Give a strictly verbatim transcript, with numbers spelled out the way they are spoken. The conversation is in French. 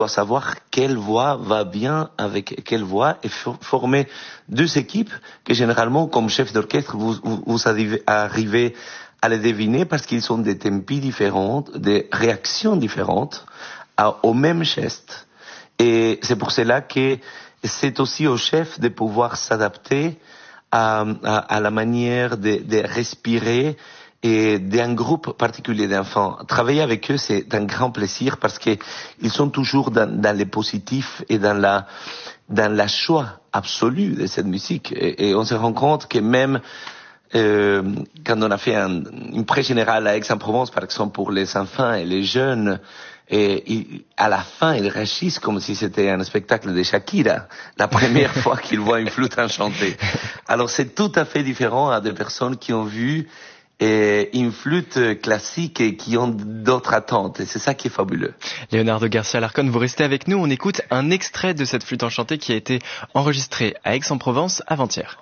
doit savoir quelle voix va bien avec quelle voix et for- former deux équipes que généralement, comme chef d'orchestre, vous, vous, vous arrivez, arrivez à les deviner parce qu'ils ont des tempis différents, des réactions différentes à, au même geste. Et c'est pour cela que c'est aussi au chef de pouvoir s'adapter à, à, à la manière de, de respirer et d'un groupe particulier d'enfants. Travailler avec eux, c'est un grand plaisir parce que ils sont toujours dans, dans le positif et dans la, dans la joie absolue de cette musique. Et, et on se rend compte que même euh, quand on a fait un, une pré générale à Aix-en-Provence, par exemple, pour les enfants et les jeunes, et ils, à la fin, ils réagissent comme si c'était un spectacle de Shakira, la première fois qu'ils voient une flûte enchantée. Alors c'est tout à fait différent à des personnes qui ont vu et une flûte classique et qui ont d'autres attentes. Et c'est ça qui est fabuleux. Leonardo Garcia-Larcon, vous restez avec nous. On écoute un extrait de cette flûte enchantée qui a été enregistrée à Aix-en-Provence avant-hier.